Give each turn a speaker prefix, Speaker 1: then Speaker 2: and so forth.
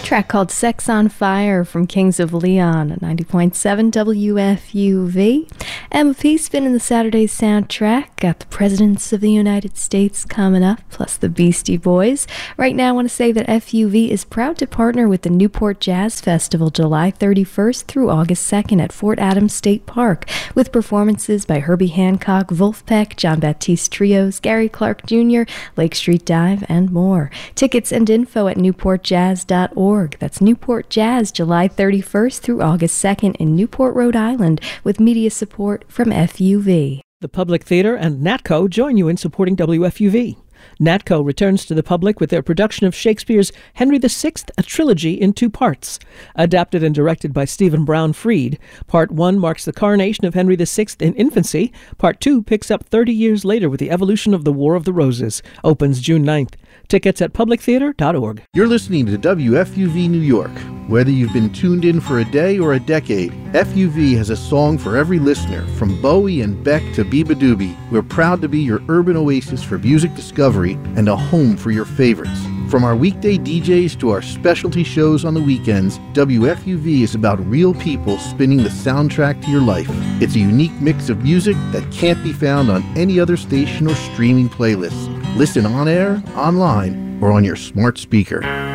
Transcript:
Speaker 1: Track called Sex on Fire from Kings of Leon at 90.7 WFUV. MOP spinning the Saturday soundtrack. Got the Presidents of the United States coming up, plus the Beastie Boys. Right now I want to say that FUV is proud to partner with the Newport Jazz Festival July 31st through August 2nd at Fort Adams State Park, with performances by Herbie Hancock, Wolfpack, John Baptiste Trios, Gary Clark Jr., Lake Street Dive, and more. Tickets and info at newportjazz.org. That's Newport Jazz, July 31st through August 2nd in Newport, Rhode Island, with media support from FUV.
Speaker 2: The Public Theater and NATCO join you in supporting WFUV. NATCO returns to the public with their production of Shakespeare's Henry VI, a trilogy in 2 parts. Adapted and directed by Stephen Brown Freed, Part 1 marks the coronation of Henry VI in infancy. Part 2 picks up 30 years later with the evolution of the War of the Roses. Opens June 9th. Tickets at publictheater.org.
Speaker 3: You're listening to WFUV New York. Whether you've been tuned in for a day or a decade, FUV has a song for every listener. From Bowie and Beck to Biba Doobie, we're proud to be your urban oasis for music discovery and a home for your favorites. From our weekday DJs to our specialty shows on the weekends, WFUV is about real people spinning the soundtrack to your life. It's a unique mix of music that can't be found on any other station or streaming playlist. Listen on air, online, or on your smart speaker.